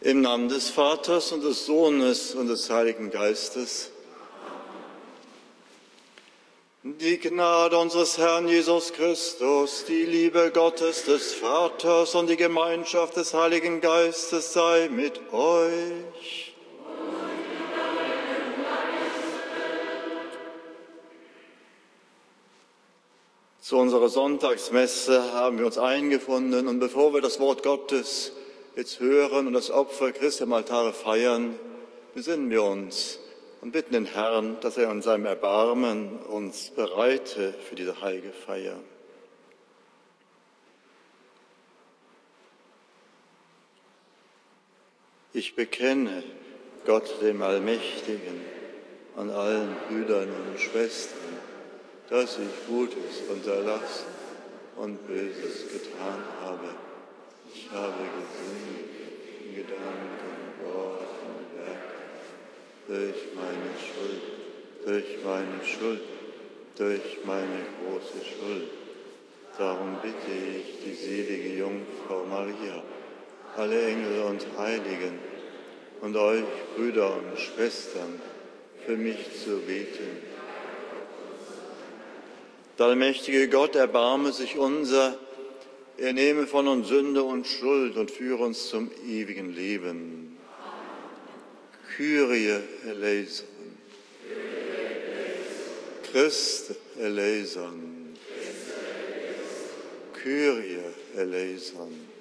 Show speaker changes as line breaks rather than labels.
Im Namen des Vaters und des Sohnes und des Heiligen Geistes. Die Gnade unseres Herrn Jesus Christus, die Liebe Gottes des Vaters und die Gemeinschaft des Heiligen Geistes sei mit euch. Zu unserer Sonntagsmesse haben wir uns eingefunden und bevor wir das Wort Gottes jetzt hören und das Opfer Christi am Altar feiern, besinnen wir uns und bitten den Herrn, dass er in seinem Erbarmen uns bereite für diese heilige Feier. Ich bekenne Gott dem Allmächtigen an allen Brüdern und Schwestern, dass ich Gutes unterlassen und Böses getan habe. Ich habe gesündigt in Gedanken, Wort und Werk, durch meine große Schuld. Darum bitte ich die selige Jungfrau Maria, alle Engel und Heiligen und euch, Brüder und Schwestern, für mich zu beten. Der allmächtige Gott erbarme sich unser, er nehme von uns Sünde und Schuld und führe uns zum ewigen Leben. Kyrie eleison. Christe eleison. Kyrie eleison.